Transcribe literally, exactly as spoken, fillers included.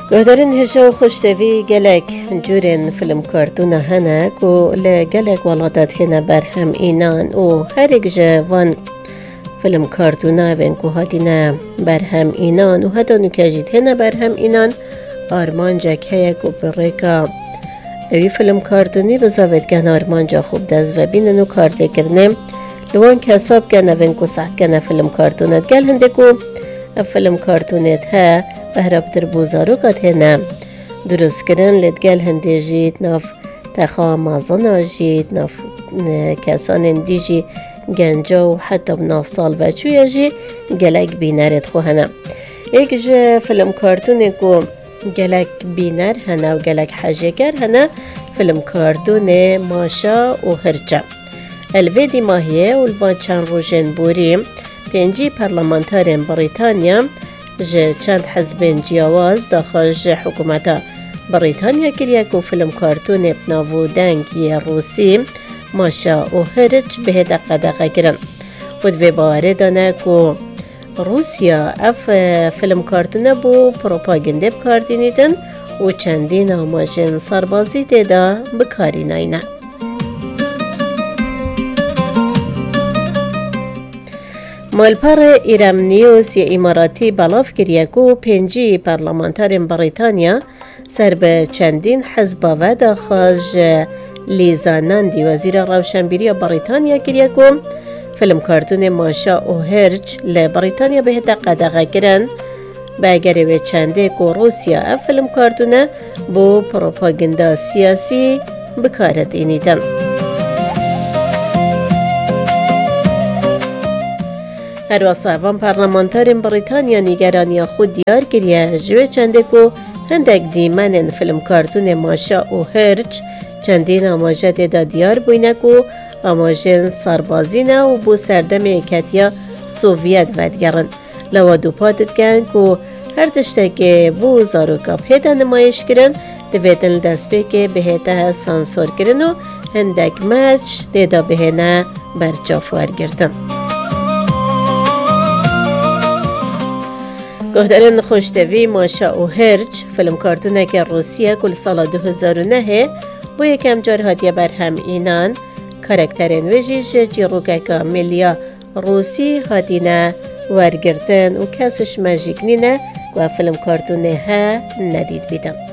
گهدارین هجا و خوشتوی گلک جورن فیلم کارتون هنک و لگلک ولادت هنه برهم اینان و هر یک جوان فیلم کارتون هاوین که هاتینه برهم اینان و حتی نکجید هنه برهم اینان آرمان جک هیک و پریکا اوی فیلم کارتونی بزاوید گن آرمان جا خوب دست و بینن و کارته کرنه لوان کساب گن اوین که سخت گن فیلم کارتونت گل هنده که فیلم کارتونت ها بهرابتر بوزاروکات هنه درست کرن لدگل هنده جید ناف تخا مازانا جید ناف کسان هنده جی گنجا و حتی بناف سال بچویا جی گلک بینرت خو هنه ایک جه فیلم کارتونه که گلک بینر هنه و گلک حجگر هنه فیلم کارتونه ماشا و هرچه الویدی ماهیه و الوان چند روژن بوریم پنجی پارلمانتارین بریتانیا جه چند حزبین جیاواز داخل جه حکومتا بریتانیا کریه که فیلم کارتون بناو دنگی روسی ماشا و هرچ به دقه دقه کرن و دوی باوره دانه که روسیا اف فیلم کارتونه بو پروپاگنده بکاردینیدن و چندین آماجن سربازی دیده بکاری ناینه. مالپار ایرام نیوز یا اماراتی بلاف کریه که پنجی پارلمانتارین بریتانیا سر به چندین حزب و داخل لیزاناندی وزیر روشنبیری بریتانیا کریه که فیلم کارتون ماشا و هرچ لبریتانیا به دقه دقه کرن به اگر و چنده که روسیا فیلم کارتونه با پروپاگنده سیاسی بکارت اینیدن. هر واسه پارلمانتارین بریتانیا نگرانی خود دیار کریه جوه چنده که هندک دیمن فیلم کارتون ماشا و هرچ چندین آماجه دا دیار بوینه که آماجن سربازینه و بو سردم ایکتیا سوویت ودگرن لوا دو پادت گن که هر تشته که بو زاروکا پیدا نمایش کرن دویدن دست بی که بهته سانسور کرن و هندک مچ دیدا بهنه برچافوار گردن. گهدارن خوشتوی ماشا و هرچ فیلم کارتونه که روسیه کل سال دو هزار و نه با یکم جار هاتیه برهم اینان کارکترین ویجیش جیروکه که ملیا روسی هاتینه ورگرتن و کسش مجیک نینه و فیلم کارتونه ها ندید بیدن.